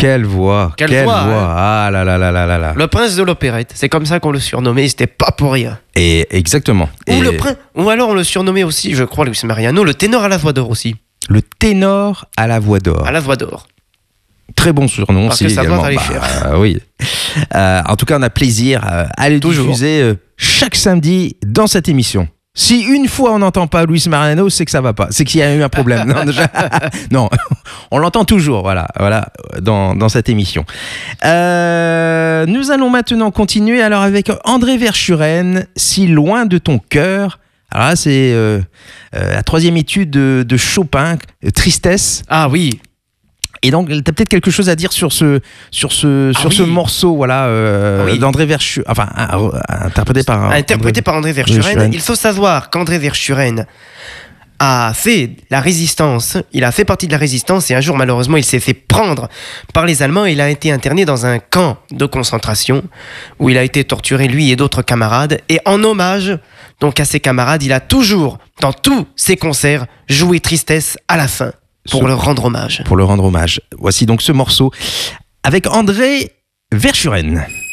Quelle voix. Ah là là là là là là. Le prince de l'opérette, c'est comme ça qu'on le surnommait, c'était pas pour rien. Et exactement. Ou alors on le surnommait aussi, je crois, Luis Mariano, le ténor à la voix d'or aussi. Le ténor à la voix d'or. À la voix d'or. Très bon surnom parce aussi que ça également. va aller cher. Oui. En tout cas, on a plaisir à le diffuser chaque samedi dans cette émission. Si une fois on n'entend pas Luis Mariano, c'est que ça va pas, c'est qu'il y a eu un problème. Non, on l'entend toujours, voilà, dans cette émission. Nous allons maintenant continuer alors avec André Verschuren, Si loin de ton cœur. Alors là, c'est la troisième étude de Chopin, Tristesse. Ah oui. Et donc, tu as peut-être quelque chose à dire sur ce morceau, voilà, d'André Verschuren, enfin, interprété par André Verschuren. Il faut savoir qu'André Verschuren a fait la résistance, il a fait partie de la résistance, et un jour, malheureusement, il s'est fait prendre par les Allemands et il a été interné dans un camp de concentration où il a été torturé, lui et d'autres camarades. Et en hommage donc à ses camarades, il a toujours, dans tous ses concerts, joué Tristesse à la fin. Pour le rendre hommage. Voici donc ce morceau avec André Verschuren.